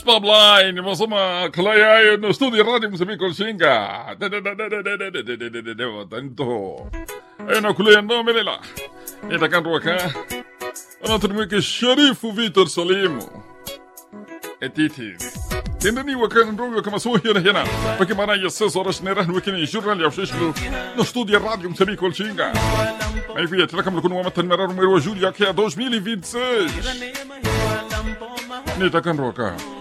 Stop line, masama kalayayo no studio radio Mozambique Olshinga. Tanto. Ayun kuliyan no Melila. Itakan ruaka. Ano tanumike Sharifu Vitor Salimo. Etiti. Tendani wakan ndogo kama suhi na hena. Pakimana ya 6 horas nera wikini jornal ya shishlu no studio radio Mozambique Olshinga. Aí via trakam kun wa matan meraru meru Julia que 2026. Nitakan roka.